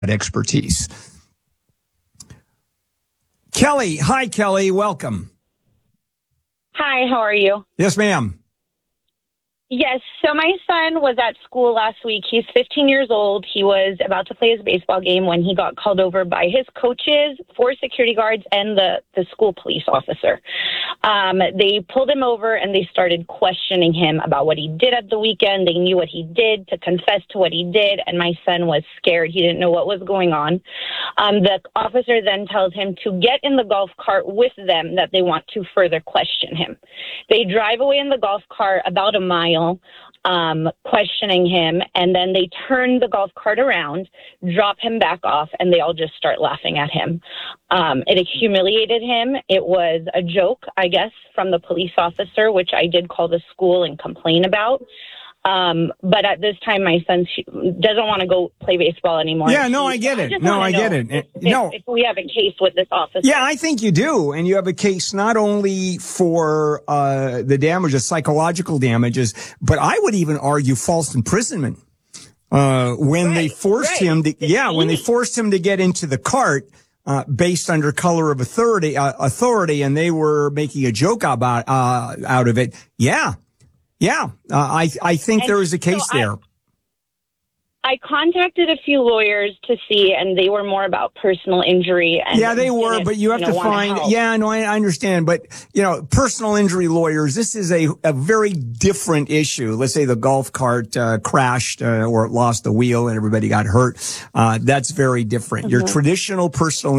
expertise. Kelly. Hi, Kelly. Welcome. Hi, how are you? Yes, ma'am. Yes, so my son was at school last week. He's 15 years old. He was about to play his baseball game when he got called over by his coaches, 4 security guards, and the school police officer. They pulled him over and they started questioning him about what he did at the weekend. They knew what he did to confess to what he did, and my son was scared. He didn't know what was going on. The officer then tells him to get in the golf cart with them, that they want to further question him. They drive away in the golf cart about a mile, questioning him, and then they turn the golf cart around, drop him back off, and they all just start laughing at him. It humiliated him. It was a joke, I guess, from the police officer, which I did call the school and complain about. But at this time, my son doesn't want to go play baseball anymore. Yeah, no, I get it. No, I get it. If we have a case with this officer. Yeah, I think you do. And you have a case not only for the damages, psychological damages, but I would even argue false imprisonment. When they forced him to, when they forced him to get into the cart, based under color of authority, and they were making a joke about, out of it. Yeah. I think there is a case there. I contacted a few lawyers to see, and they were more about personal injury. And yeah, they were, but you have to find. Yeah, no, I understand. But, personal injury lawyers, this is a very different issue. Let's say the golf cart crashed or it lost the wheel and everybody got hurt. That's very different. Your traditional personal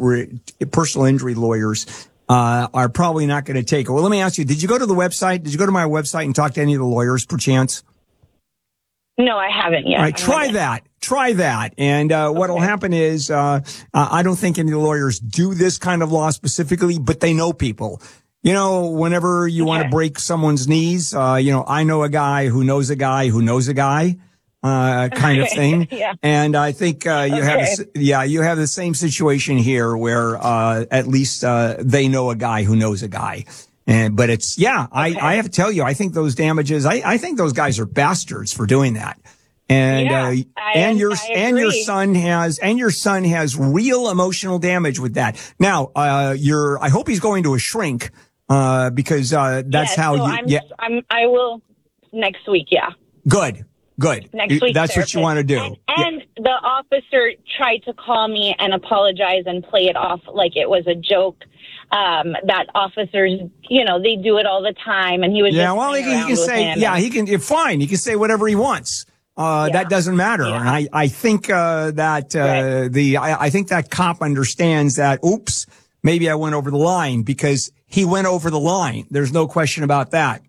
injury lawyers are probably not going to take it. Well, let me ask you, did you go to the website? Did you go to my website and talk to any of the lawyers, perchance? No, I haven't yet. All right, try that. And what'll happen is, I don't think any of the lawyers do this kind of law specifically, but they know people. Whenever you want to break someone's knees, I know a guy who knows a guy who knows a guy. Kind of thing. Yeah. And I think, you have the same situation here where, at least, they know a guy who knows a guy. But it's, I have to tell you, I think those damages, I think those guys are bastards for doing that. And, your son has real emotional damage with that. Now, I hope he's going to a shrink, because, that's I will next week. Yeah. Good. Next week. That's what you want to do. And the officer tried to call me and apologize and play it off like it was a joke. That officers, they do it all the time. And he was he can say, fine. He can say whatever he wants. That doesn't matter. Yeah. And I think, I think that cop understands that, oops, maybe I went over the line, because he went over the line. There's no question about that.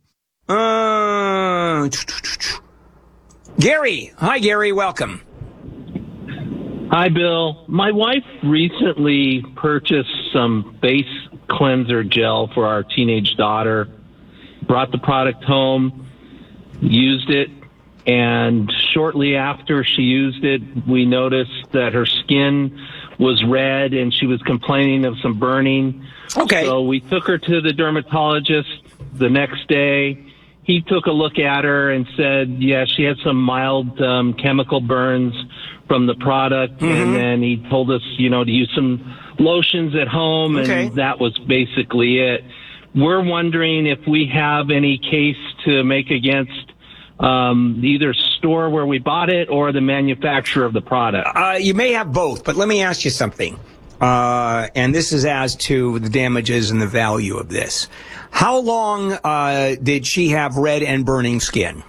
Gary. Hi, Gary. Welcome. Hi, Bill. My wife recently purchased some face cleanser gel for our teenage daughter, brought the product home, used it, and shortly after she used it, we noticed that her skin was red and she was complaining of some burning. Okay. So we took her to the dermatologist the next day. He took a look at her and said, she had some mild chemical burns from the product. Mm-hmm. And then he told us, to use some lotions at home. Okay. And that was basically it. We're wondering if we have any case to make against either store where we bought it or the manufacturer of the product. You may have both, but let me ask you something. And this is as to the damages and the value of this. How long did she have red and burning skin?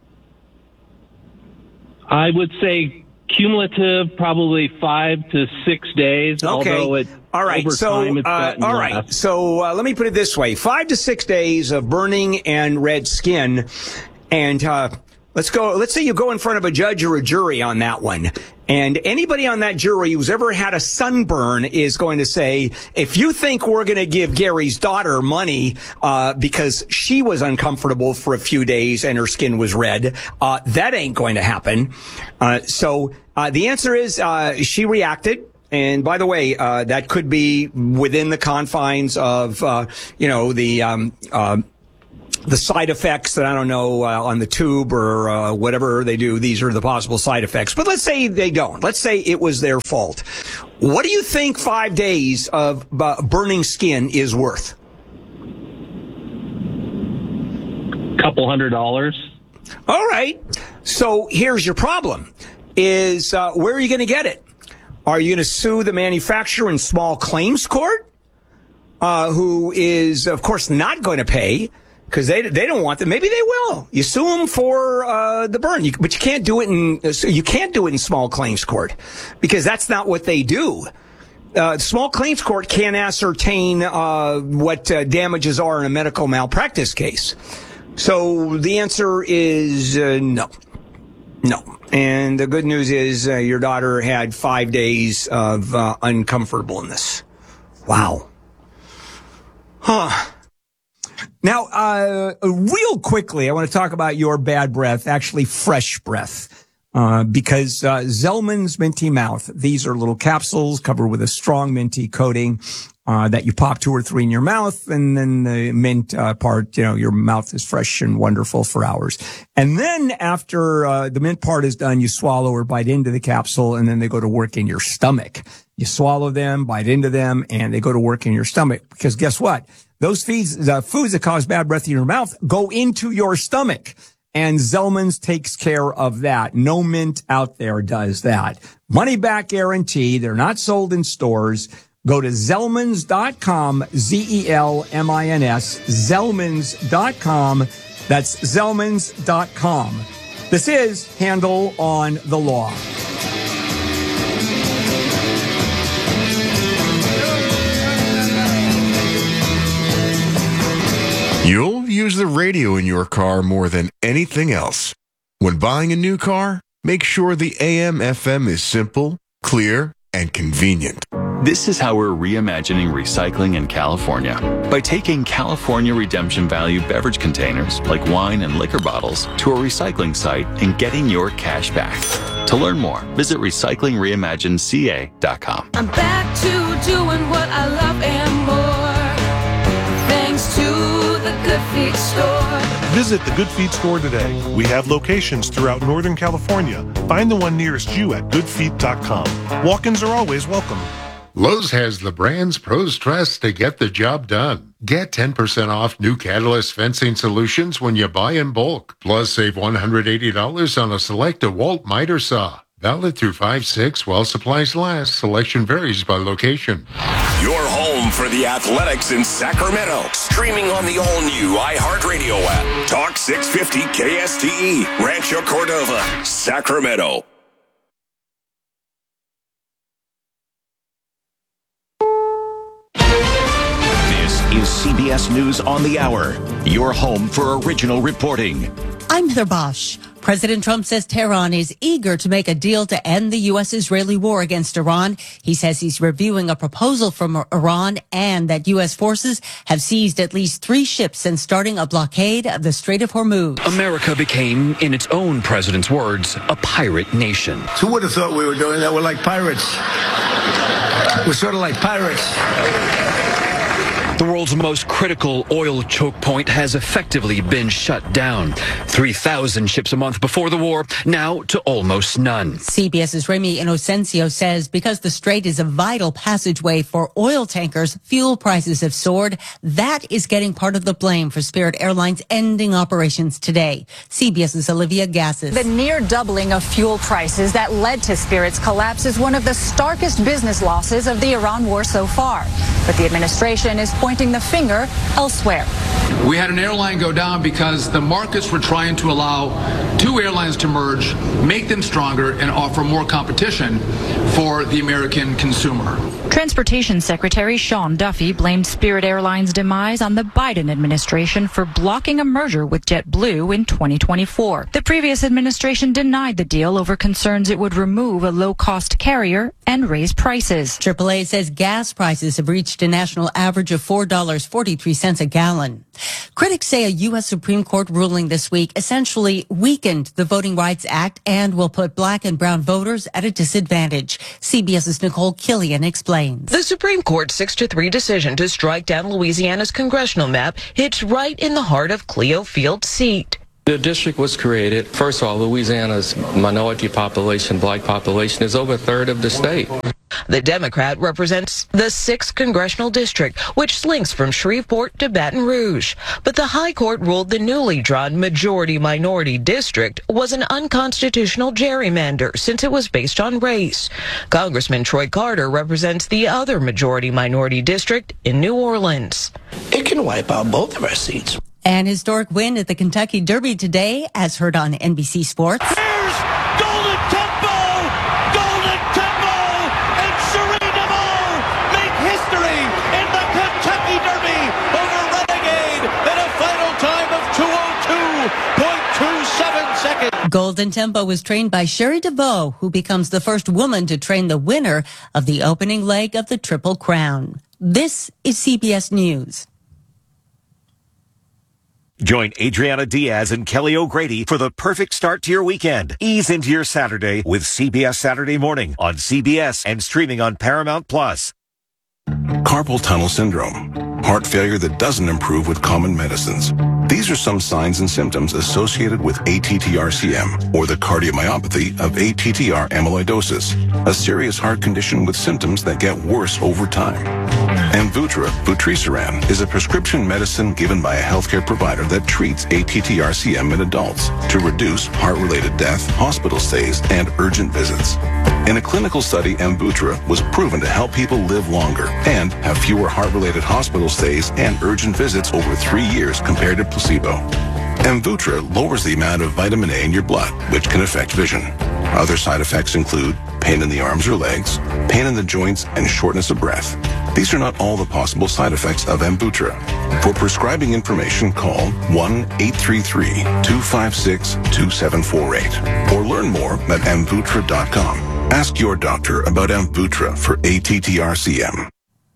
I would say cumulative, probably 5 to 6 days. Okay. Although all right. So let me put it this way: 5 to 6 days of burning and red skin, and let's say you go in front of a judge or a jury on that one. And anybody on that jury who's ever had a sunburn is going to say, if you think we're going to give Gary's daughter money because she was uncomfortable for a few days and her skin was red, that ain't going to happen. So the answer is she reacted. And by the way, that could be within the confines of, the side effects that I don't know on the tube or whatever they do. These are the possible side effects. But let's say they don't. Let's say it was their fault. What do you think 5 days of burning skin is worth? $200. All right. So here's your problem: is where are you going to get it? Are you going to sue the manufacturer in small claims court, who is, of course, not going to pay? Because they don't want them. Maybe they will. You sue them for the burn, but you can't do it in small claims court because that's not what they do. Small claims court can't ascertain what damages are in a medical malpractice case. So the answer is no. And the good news is your daughter had 5 days of uncomfortableness. Wow. Huh. Now, real quickly, I want to talk about your bad breath, actually fresh breath, because Zellman's Minty Mouth, these are little capsules covered with a strong minty coating that you pop 2 or 3 in your mouth, and then the mint part, your mouth is fresh and wonderful for hours. And then after the mint part is done, you swallow or bite into the capsule, and then they go to work in your stomach. You swallow them, bite into them, and they go to work in your stomach. Because guess what? Those foods that cause bad breath in your mouth go into your stomach. And Zellman's takes care of that. No mint out there does that. Money back guarantee. They're not sold in stores. Go to Zellmans.com, Zelmins, Zellmans.com. That's Zellmans.com. This is Handle on the Law. You'll use the radio in your car more than anything else. When buying a new car, make sure the AM/FM is simple, clear, and convenient. This is how we're reimagining recycling in California. By taking California Redemption Value beverage containers, like wine and liquor bottles, to a recycling site and getting your cash back. To learn more, visit recyclingreimagineca.com. I'm back to doing what I love and more, thanks to the Good Feet store. Visit the Good Feet store today. We have locations throughout Northern California. Find the one nearest you at goodfeet.com. Walk-ins are always welcome. Lowe's has the brands pros trust to get the job done. Get 10% off new Catalyst fencing solutions when you buy in bulk. Plus, save $180 on a select DeWalt miter saw. Valid through 5/6 while supplies last. Selection varies by location. Your home for the Athletics in Sacramento. Streaming on the all-new iHeartRadio app. Talk 650 KSTE. Rancho Cordova, Sacramento. Is CBS News on the Hour, your home for original reporting. I'm Heather Bosch. President Trump says Tehran is eager to make a deal to end the U.S.-Israeli war against Iran. He says he's reviewing a proposal from Iran and that U.S. forces have seized at least 3 ships since starting a blockade of the Strait of Hormuz. America became, in its own president's words, a pirate nation. Who would have thought we were doing that? We're like pirates. We're sort of like pirates. The world's most critical oil choke point has effectively been shut down. 3,000 ships a month before the war, now to almost none. CBS's Remy Inocencio says because the strait is a vital passageway for oil tankers, fuel prices have soared. That is getting part of the blame for Spirit Airlines ending operations today. CBS's Olivia Gassis. The near doubling of fuel prices that led to Spirit's collapse is one of the starkest business losses of the Iran war so far. But the administration is pointing the finger elsewhere. We had an airline go down because the markets were trying to allow 2 airlines to merge, make them stronger, and offer more competition for the American consumer. Transportation Secretary Sean Duffy blamed Spirit Airlines' demise on the Biden administration for blocking a merger with JetBlue in 2024. The previous administration denied the deal over concerns it would remove a low-cost carrier and raise prices. AAA says gas prices have reached a national average of $4.43 a gallon. Critics say a U.S. Supreme Court ruling this week essentially weakened the Voting Rights Act and will put black and brown voters at a disadvantage. CBS's Nicole Killian explains. The Supreme Court's 6-3 decision to strike down Louisiana's congressional map hits right in the heart of Clio Field's seat. The district was created. First of all, Louisiana's minority population, black population, is over a third of the state. The Democrat represents the 6th congressional district, which links from Shreveport to Baton Rouge. But the High Court ruled the newly drawn majority-minority district was an unconstitutional gerrymander since it was based on race. Congressman Troy Carter represents the other majority-minority district in New Orleans. It can wipe out both of our seats. An historic win at the Kentucky Derby today, as heard on NBC Sports. Golden Tempo, and Serena Moe make history in the Kentucky Derby over Renegade in a final time of 2:02.27 seconds. Golden Tempo was trained by Sherry DeVoe, who becomes the first woman to train the winner of the opening leg of the Triple Crown. This is CBS News. Join Adriana Diaz and Kelly O'Grady for the perfect start to your weekend. Ease into your Saturday with CBS Saturday Morning on CBS and streaming on Paramount+. Carpal tunnel syndrome, heart failure that doesn't improve with common medicines. These are some signs and symptoms associated with ATTR-CM, or the cardiomyopathy of ATTR amyloidosis, a serious heart condition with symptoms that get worse over time. Amvuttra, vutrisiran, is a prescription medicine given by a healthcare provider that treats ATTR-CM in adults to reduce heart-related death, hospital stays, and urgent visits. In a clinical study, Amvuttra was proven to help people live longer and have fewer heart-related hospital stays and urgent visits over 3 years compared to placebo. Amvuttra lowers the amount of vitamin A in your blood, which can affect vision. Other side effects include pain in the arms or legs, pain in the joints, and shortness of breath. These are not all the possible side effects of Amvuttra. For prescribing information, call 1-833-256-2748 or learn more at Amvuttra.com. Ask your doctor about Amvuttra for ATTR-CM.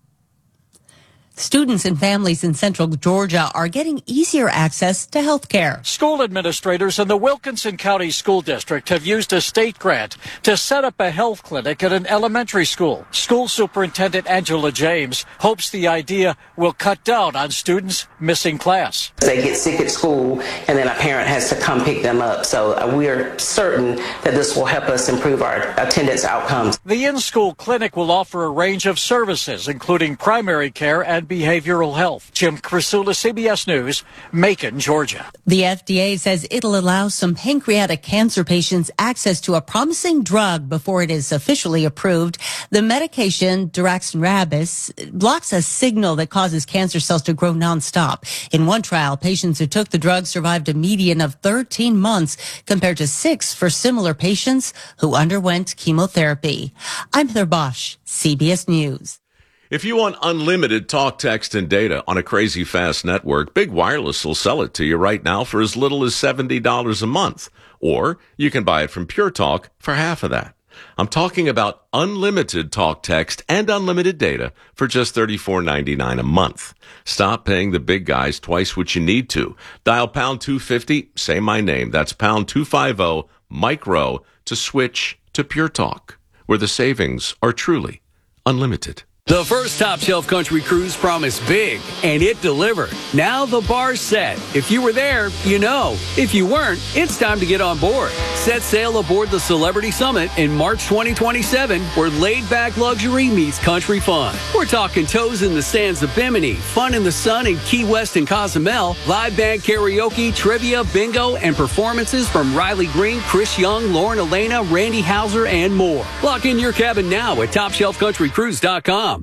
Students and families in central Georgia are getting easier access to health care. School administrators in the Wilkinson County School District have used a state grant to set up a health clinic at an elementary school. School Superintendent Angela James hopes the idea will cut down on students missing class. They get sick at school and then a parent has to come pick them up. So we're certain that this will help us improve our attendance outcomes. The in-school clinic will offer a range of services, including primary care and behavioral health. Jim Crisula, CBS News, Macon, Georgia. The FDA says it'll allow some pancreatic cancer patients access to a promising drug before it is officially approved. The medication, daraxonrasib, blocks a signal that causes cancer cells to grow nonstop. In one trial, patients who took the drug survived a median of 13 months compared to 6 for similar patients who underwent chemotherapy. I'm Heather Bosch, CBS News. If you want unlimited talk, text, and data on a crazy fast network, Big Wireless will sell it to you right now for as little as $70 a month. Or you can buy it from Pure Talk for half of that. I'm talking about unlimited talk, text, and unlimited data for just $34.99 a month. Stop paying the big guys twice what you need to. Dial pound 250, say my name. That's pound 250, micro, to switch to Pure Talk, where the savings are truly unlimited. The first Top Shelf Country Cruise promised big, and it delivered. Now the bar's set. If you were there, you know. If you weren't, it's time to get on board. Set sail aboard the Celebrity Summit in March 2027, where laid-back luxury meets country fun. We're talking toes in the sands of Bimini, fun in the sun in Key West and Cozumel, live band karaoke, trivia, bingo, and performances from Riley Green, Chris Young, Lauren Elena, Randy Houser, and more. Lock in your cabin now at TopShelfCountryCruise.com.